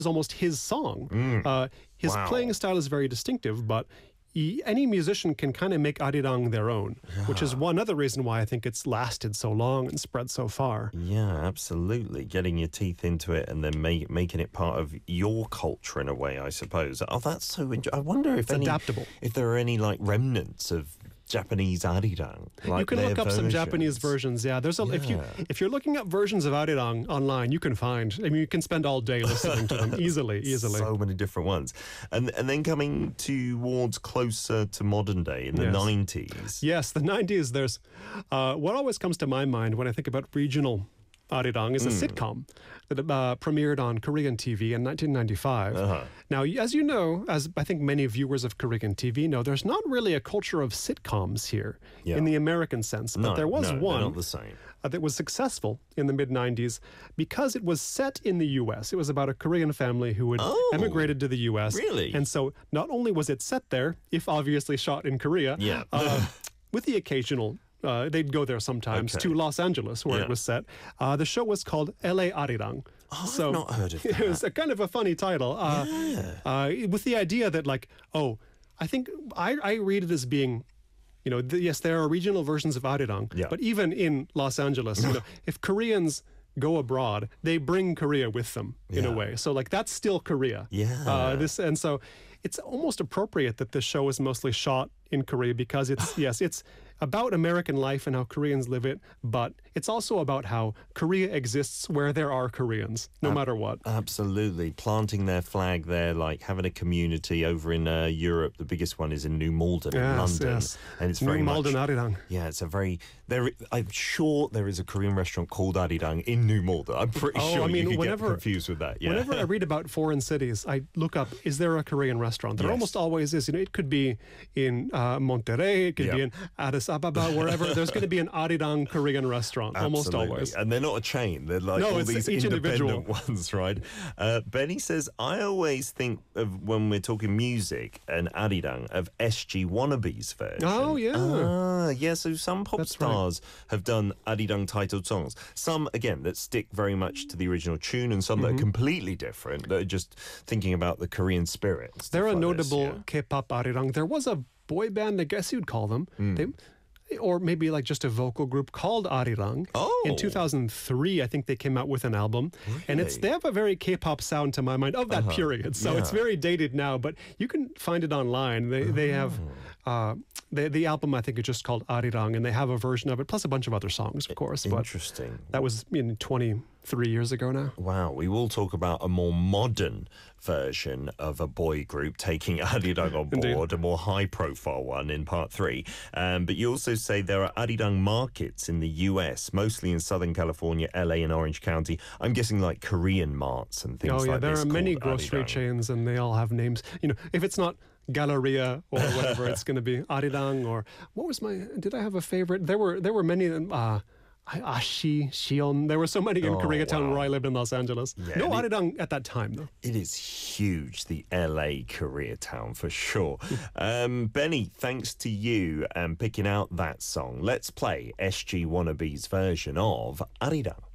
is almost his song. His Wow. playing style is very distinctive, but any musician can kind of make arirang their own, which is one other reason why I think it's lasted so long and spread so far. Yeah, absolutely. Getting your teeth into it and then making it part of your culture in a way, I suppose. Oh, that's so interesting. I wonder if adaptable. if there are any like remnants of Japanese arirang. Like You can their look up some Japanese versions. versions. Yeah, there's a, if you're looking up versions of arirang online, you can find. I mean, you can spend all day listening to them easily. So many different ones. And then coming towards closer to modern day in the 90s. Yes, the 90s. There's what always comes to my mind when I think about regional arirang is a sitcom that premiered on Korean TV in 1995. Now, as you know, as I think many viewers of Korean TV know, there's not really a culture of sitcoms here in the American sense, but there was one not the same. that was successful in the mid-90s because it was set in the U.S. It was about a Korean family who had emigrated to the U.S. Really? And so not only was it set there, if obviously shot in Korea, with the occasional they'd go there sometimes to Los Angeles where it was set. The show was called LA Arirang. So, I've not heard of that. It was a kind of a funny title with the idea that I think I read it as being, yes, there are regional versions of arirang, but even in Los Angeles, if Koreans go abroad, they bring Korea with them in a way. So that's still Korea. And so it's almost appropriate that this show is mostly shot in Korea because it's it's about American life and how Koreans live it, but it's also about how Korea exists where there are Koreans, no matter what. Absolutely. Planting their flag there, like having a community over in Europe. The biggest one is in New Malden in London. And it's very New Malden much... Arirang. Yeah, it's a very... I'm sure there is a Korean restaurant called Arirang in New Malden. I'm pretty sure you could get confused with that. Whenever I read about foreign cities, I look up, is there a Korean restaurant? There almost always is. It could be in Monterrey, it could be in Addis Ababa, wherever. There's going to be an Arirang Korean restaurant, almost always. And they're not a chain. They're like all these independent ones, right? Benny says, I always think of when we're talking music and Arirang of SG Wannabe's version. Oh, yeah. Yeah, so some pop stars have done Arirang titled songs. Some, again, that stick very much to the original tune and some that are completely different, that are just thinking about the Korean spirit. They're a notable K-pop Arirang. There was a boy band, I guess you'd call them. Or maybe just a vocal group called Arirang. In 2003, I think they came out with an album. Really? And they have a very K-pop sound to my mind of that period. So it's very dated now, but you can find it online. They have... the album, I think, is just called Arirang, and they have a version of it, plus a bunch of other songs, of course. Interesting. But that was 23 years ago now. Wow. We will talk about a more modern version of a boy group taking Arirang on board, a more high-profile one in part 3. But you also say there are Arirang markets in the US, mostly in Southern California, LA, and Orange County. I'm guessing like Korean marts and things like this. Oh, yeah, there are many grocery Arirang chains, and they all have names. If it's not Galleria or whatever, it's going to be Arirang, or what was did I have a favorite? There were many of them. Ashi, Shion. There were so many in Koreatown where I lived in Los Angeles. Yeah, no Arirang at that time, though. It is huge, the LA Koreatown, for sure. Benny, thanks to you picking out that song. Let's play SG Wannabe's version of Arirang.